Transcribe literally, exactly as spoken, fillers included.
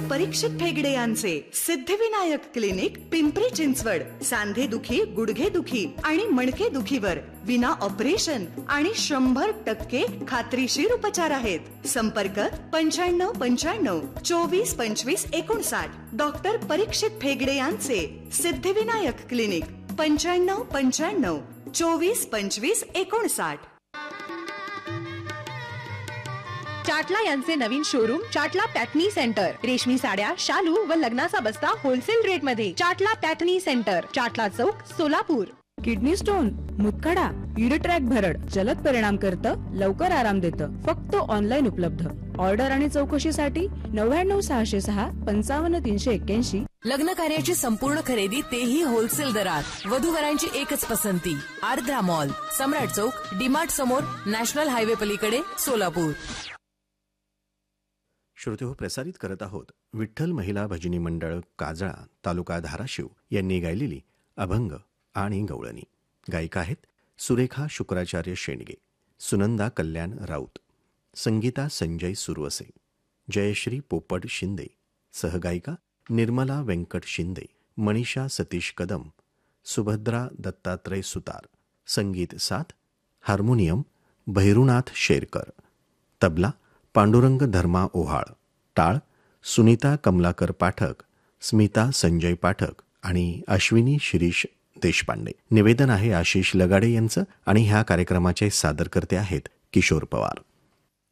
परीक्षित फेगडे यांचे सिद्धिविनायक क्लिनिक पिंपरी चिंचवड. सांधे दुखी, गुडघे दुखी आणि मणके दुखीवर विना ऑपरेशन आणि शंभर टक्के खात्रीशीर उपचार आहेत. संपर्क पंच्याण्णव पंच्याण्णव चोवीस पंचवीस एकोणसाठ. डॉक्टर परीक्षित फेगडे यांचे सिद्धिविनायक क्लिनिक पंच्याण्णव पंच्याण्णव चोवीस पंचवीस एकोणसाठ. चाटला यांचे नवीन शोरूम चाटला पॅटनी सेंटर. रेशमी साड्या, शालू व लग्नाचा बस्ता होलसेल रेट मध्ये. चाटला पॅटनी सेंटर, चाटला चौक, सोलापूर. किडनी स्टोन, मुतखडा, युरिट्रॅक भरड जलद परिणाम करतं, लवकर आराम देतं. फक्त ऑनलाईन उपलब्ध. ऑर्डर आणि चौकशीसाठी नव्याण्णव सहाशे सहा पंचावन्न तीनशे एक्क्याऐंशी. लग्न कार्याची संपूर्ण खरेदी तेही होलसेल दरात. वधूवरांची एकच पसंती आर्द्रा मॉल, सम्राट चौक, डीमार्ट समोर, नॅशनल हायवे पलीकडे, सोलापूर. श्रोते हो, प्रसारित करत आहोत विठ्ठल महिला भजनी मंडळ काजळा, तालुका धाराशिव यांनी गायलेली अभंग आणि गवळणी. गायिका आहेत सुरेखा शुक्राचार्य शेंडगे, सुनंदा कल्याण राऊत, संगीता संजय सुरवसे, जयश्री पोपट शिंदे. सहगायिका निर्मला व्यंकट शिंदे, मनीषा सतीश कदम, सुभद्रा दत्तात्रय सुतार. संगीत साथ हार्मोनियम भैरुनाथ शेरकर, तबला पांडुरंग धर्मा ओहाळ, टाळ सुनीता कमलाकर पाठक, स्मिता संजय पाठक आणि अश्विनी शिरीष देशपांडे. निवेदन आहे आशिष लगाडे यांचं आणि ह्या कार्यक्रमाचे सादरकर्ते आहेत किशोर पवार.